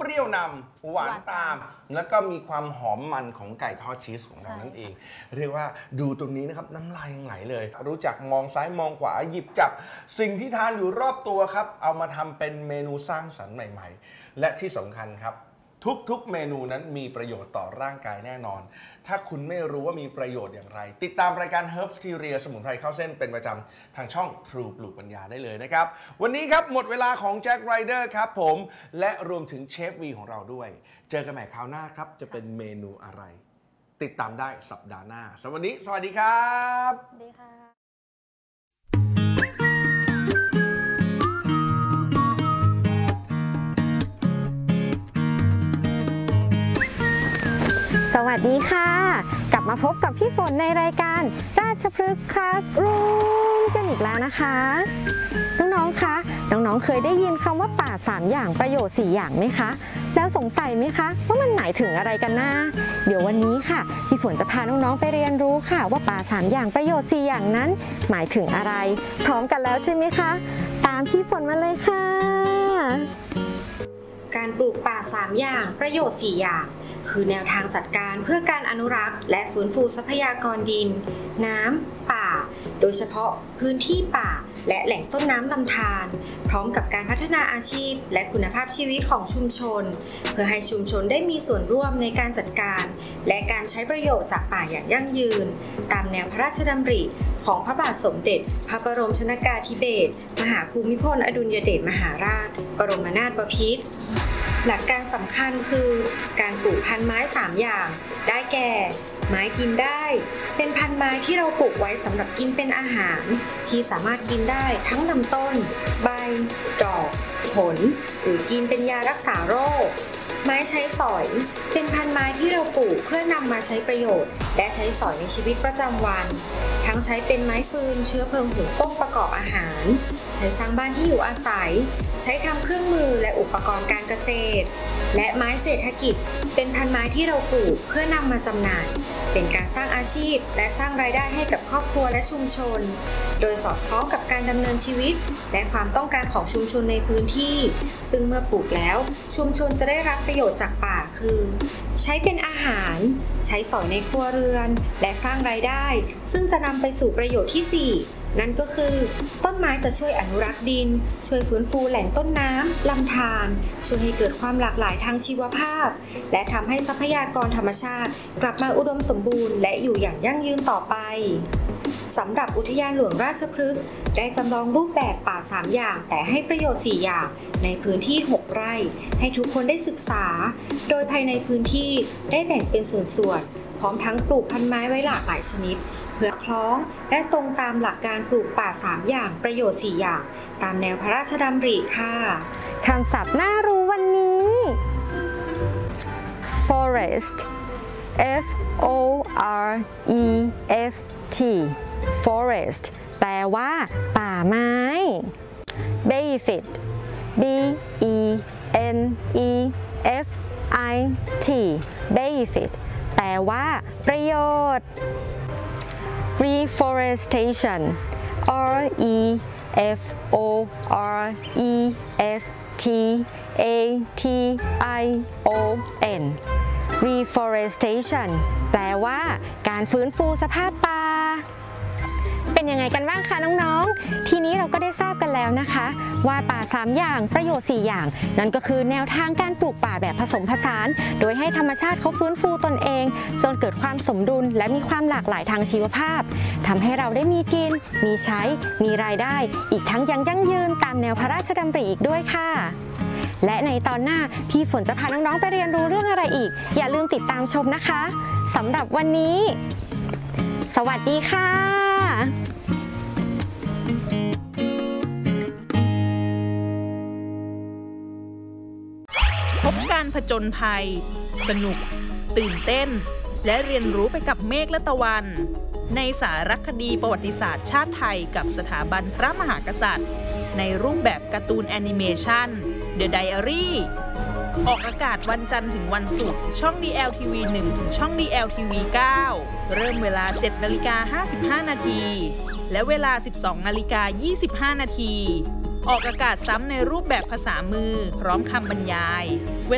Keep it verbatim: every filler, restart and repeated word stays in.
ปรี้ยวนำหวานตามแล้วก็มีความหอมมันของไก่ทอดชีสของเรานั่นเองเรียกว่าดูตรงนี้นะครับน้ำลายยังไหลเลยรู้จักมองซ้ายมองขวาหยิบจับสิ่งที่ทานอยู่รอบตัวครับเอามาทำเป็นเมนูสร้างสรรค์ใหม่ๆและที่สำคัญครับทุกๆเมนูนั้นมีประโยชน์ต่อร่างกายแน่นอนถ้าคุณไม่รู้ว่ามีประโยชน์อย่างไรติดตามรายการ Herbsteria สมุนไพรเข้าเส้นเป็นประจำทางช่อง True ปลูกปัญญาได้เลยนะครับวันนี้ครับหมดเวลาของแจ็คไรเดอร์ครับผมและรวมถึงเชฟวีของเราด้วยเจอกันใหม่คราวหน้าครับจะเป็นเมนูอะไรติดตามได้สัปดาห์หน้าสวัสดีสวัสดีครับสวัสดีค่ะสวัสดีค่ะกลับมาพบกับพี่ฝนในรายการราชพฤกษ์คลาสรูมกันอีกแล้วนะคะน้องๆคะน้องๆเคยได้ยินคำว่าป่าสามอย่างประโยชน์สี่อย่างไหมคะแล้วสงสัยไหมคะว่ามันหมายถึงอะไรกันนะเดี๋ยววันนี้ค่ะพี่ฝนจะพาน้องๆไปเรียนรู้ค่ะว่าป่าสามอย่างประโยชน์สี่อย่างนั้นหมายถึงอะไรพร้อมกันแล้วใช่ไหมคะตามพี่ฝนมาเลยค่ะการปลูกป่าสามอย่างประโยชน์สี่อย่างคือแนวทางจัดการเพื่อการอนุรักษ์และฟื้นฟูทรัพยากรดินน้ำป่าโดยเฉพาะพื้นที่ป่าและแหล่งต้นน้ำลำธารพร้อมกับการพัฒนาอาชีพและคุณภาพชีวิตของชุมชนเพื่อให้ชุมชนได้มีส่วนร่วมในการจัดการและการใช้ประโยชน์จากป่าอย่างยั่งยืนตามแนวพระราชดำริของพระบาทสมเด็จพระบรมชนกาธิเบศรมหาภูมิพลอดุลยเดชมหาราชบรมนาถบพิตรหลักการสำคัญคือการปลูกพันธุ์ไม้สามอย่างได้แก่ไม้กินได้เป็นพันธุ์ไม้ที่เราปลูกไว้สำหรับกินเป็นอาหารที่สามารถกินได้ทั้งลำต้นใบดอกผลหรือกินเป็นยารักษาโรคไม้ใช้สอยเป็นพันธุ์ไม้ที่เราปลูกเพื่อนำมาใช้ประโยชน์และใช้สอยในชีวิตประจำวันทั้งใช้เป็นไม้ฟืนเชื้อเพลิงหุงต้มประกอบอาหารใช้สร้างบ้านที่อยู่อาศัยใช้ทำเครื่องมือและอุปกรณ์การเกษตรและไม้เศรษฐกิจเป็นพันธุ์ไม้ที่เราปลูกเพื่อนำมาจำหน่ายเป็นการสร้างอาชีพและสร้างรายได้ให้กับครอบครัวและชุมชนโดยสอดคล้องกับการดำเนินชีวิตและความต้องการของชุมชนในพื้นที่ซึ่งเมื่อปลูกแล้วชุมชนจะได้รับประโยชน์จากป่าคือใช้เป็นอาหารใช้สอยในครัวเรือนและสร้างรายได้ซึ่งจะนำไปสู่ประโยชน์ที่สี่นั่นก็คือต้นไม้จะช่วยอนุรักษ์ดินช่วยฟื้นฟูแหล่งต้นน้ำลำธารช่วยให้เกิดความหลากหลายทางชีวภาพและทำให้ทรัพยากรธรรมชาติกลับมาอุดมสมบูรณ์และอยู่อย่างยั่งยืนต่อไปสำหรับอุทยานหลวงราชพฤกษ์ได้จำลองรูปแบบป่าสามอย่างแต่ให้ประโยชน์สี่อย่างในพื้นที่หกไร่ให้ทุกคนได้ศึกษาโดยภายในพื้นที่ได้แบ่งเป็นส่วนๆพร้อมทั้งปลูกพันธุ์ไม้ไว้หลากหลายชนิดเพื่อคล้องและตรงตามหลักการปลูกป่าสามอย่างประโยชน์สี่อย่างตามแนวพระราชดำริค่ะคำศัพท์น่ารู้วันนี้ forest F O R E S T forest แปลว่าป่าไม้ benefit B E N E F I T benefit แปลว่าประโยชน์ reforestation R E F O R E S T A T I O N reforestation แปลว่าการฟื้นฟูสภาพป่าเป็นยังไงกันบ้างคะน้องๆทีนี้เราก็ได้ทราบกันแล้วนะคะว่าป่าสามอย่างประโยชน์สี่อย่างนั่นก็คือแนวทางการปลูกป่าแบบผสมผสานโดยให้ธรรมชาติเขาฟื้นฟูตนเองจนเกิดความสมดุลและมีความหลากหลายทางชีวภาพทำให้เราได้มีกินมีใช้มีรายได้อีกทั้งยังยั่งยืนตามแนวพระราชดำริอีกด้วยค่ะและในตอนหน้าพี่ฝนจะพาน้องๆไปเรียนรู้เรื่องอะไรอีกอย่าลืมติดตามชมนะคะสำหรับวันนี้สวัสดีค่ะพบการผจญภัยสนุกตื่นเต้นและเรียนรู้ไปกับเมฆและตะวันในสารคดีประวัติศาสตร์ชาติไทยกับสถาบันพระมหากษัตริย์ในรูปแบบการ์ตูนแอนิเมชัน The Diary ออกอากาศวันจันทร์ถึงวันศุกร์ช่อง ดี แอล ที วี หนึ่ง ถึงช่อง ดี แอล ที วี เก้า เริ่มเวลา เจ็ดนาฬิกาห้าสิบห้านาทีและเวลา สิบสองนาฬิกายี่สิบห้านาทีออกอากาศซ้ำในรูปแบบภาษามือพร้อมคำบรรยาย